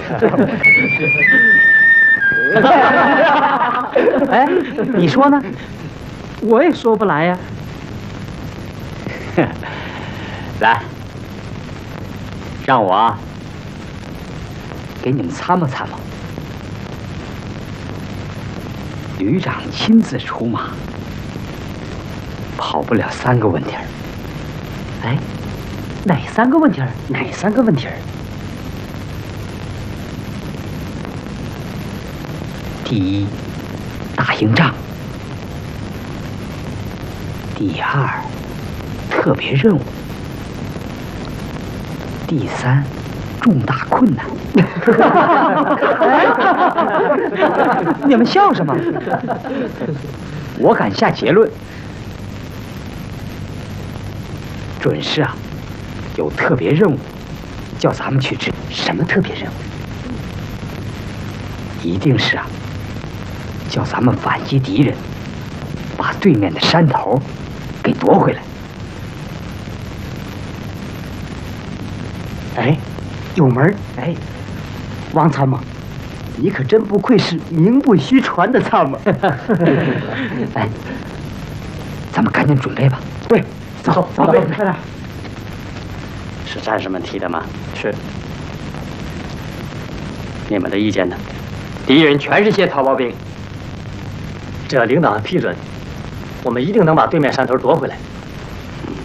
哎，你说呢？我也说不来呀。来，让我给你们参谋参谋。旅长亲自出马，跑不了3个问题儿。哎，哪3个问题儿？哪3个问题儿？第一，打赢仗；第2，特别任务；第3，重大困难。你们笑什么？我敢下结论，准是啊，有特别任务，叫咱们去执。什么特别任务？一定是啊，叫咱们反击敌人，把对面的山头给夺回来。哎，有门儿！哎，王参谋，你可真不愧是名不虚传的参谋。哎，咱们赶紧准备吧。对，走，快点。 是战士们提的吗？ 是。 你们的意见呢？ 敌人全是些草包兵。 只要领导批准，我们一定能把对面山头夺回来。